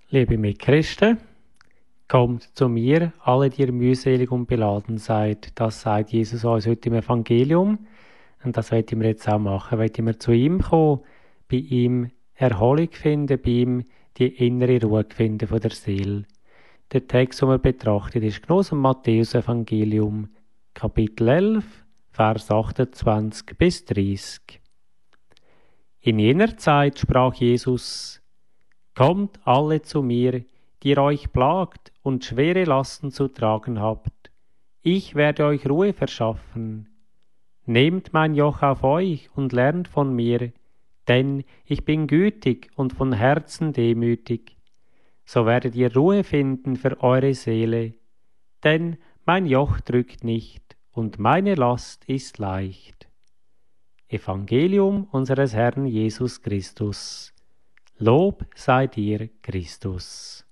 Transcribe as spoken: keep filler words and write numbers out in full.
Liebe Mitchristen, kommt zu mir, alle, die ihr mühselig und beladen seid. Das sagt Jesus uns heute im Evangelium. Und das wollen wir jetzt auch machen. Wollen wir zu ihm kommen, bei ihm Erholung finden, bei ihm die innere Ruhe finden von der Seele. Der Text, den wir betrachten, ist genommen aus dem Matthäus-Evangelium, Kapitel elf, Vers achtundzwanzig bis dreißig. In jener Zeit sprach Jesus: Kommt alle zu mir, die ihr euch plagt und schwere Lasten zu tragen habt. Ich werde euch Ruhe verschaffen. Nehmt mein Joch auf euch und lernt von mir, denn ich bin gütig und von Herzen demütig. So werdet ihr Ruhe finden für eure Seele, denn mein Joch drückt nicht und meine Last ist leicht. Evangelium unseres Herrn Jesus Christus. Lob sei dir, Christus.